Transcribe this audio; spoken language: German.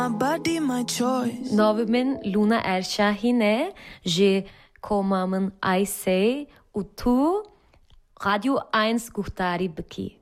body, my choice. Novimin Luna Erşahine, je komamın Aysey, utu Radio 1 guhtari baki.